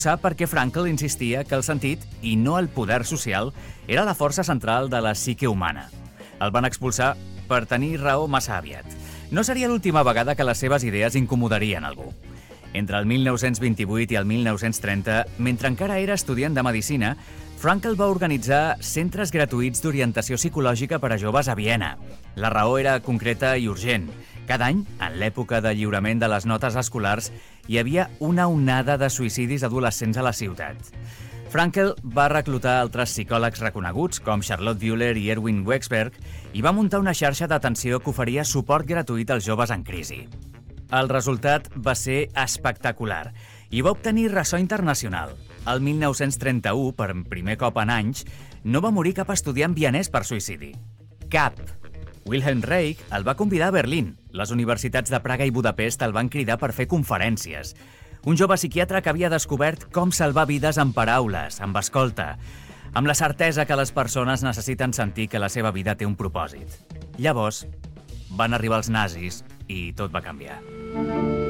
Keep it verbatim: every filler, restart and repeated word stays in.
Sap per què Frankl insistia que el sentit, i no el poder social, era la força central de la psique humana. El van expulsar per tenir raó massa aviat. No seria l'última vegada que les seves idees incomodarien algú. Entre el mil nou-cents vint-i-vuit i el mil nou-cents trenta, mentre encara era estudiant de medicina, Frankl va organitzar centres gratuïts d'orientació psicològica per a joves a Viena. La raó era concreta i urgent. Cada any, en l'època de lliurament de les notes escolars, hi havia una onada de suïcidis adolescents a la ciutat. Frankl va reclutar altres psicòlegs reconeguts, com Charlotte Bühler i Erwin Wexberg, i va muntar una xarxa d'atenció que oferia suport gratuït als joves en crisi. El resultat va ser espectacular i va obtenir ressò internacional. El mil nou-cents trenta-u, per primer cop en anys, no va morir cap estudiant vienès per suïcidi. Cap! Wilhelm Reich el va convidar a Berlín. Les universitats de Praga i Budapest el van cridar per fer conferències. Un jove psiquiatre que havia descobert com salvar vides amb paraules, amb escolta, amb la certesa que les persones necessiten sentir que la seva vida té un propòsit. Llavors, van arribar els nazis i tot va canviar.